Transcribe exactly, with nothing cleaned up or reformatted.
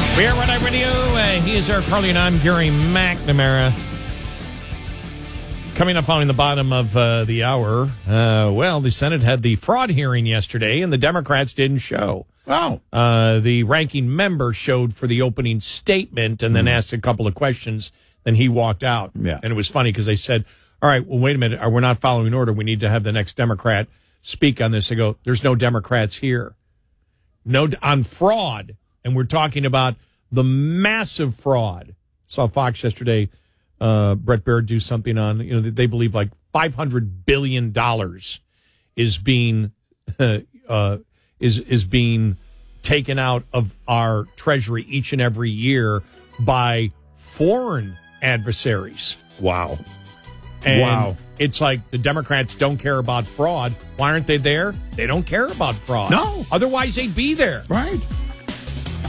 We are Red Eye Radio. Uh, he is Eric Carly, and I'm Gary McNamara. Coming up following the bottom of uh, the hour, uh, well, the Senate had the fraud hearing yesterday, and the Democrats didn't show. Oh. Uh, the ranking member showed for the opening statement and then mm. asked a couple of questions. Then he walked out. Yeah. And it was funny because they said, all right, well, wait a minute. We're not following order. We need to have the next Democrat speak on this. I go, there's no Democrats here. No, on fraud. And we're talking about the massive fraud. Saw Fox yesterday, uh, Brett Baird do something on, you know, they believe like five hundred billion dollars is being, uh, uh, is, is being taken out of our treasury each and every year by foreign adversaries. Wow. And wow. It's like the Democrats don't care about fraud. Why aren't they there? They don't care about fraud. No. Otherwise, they'd be there. Right.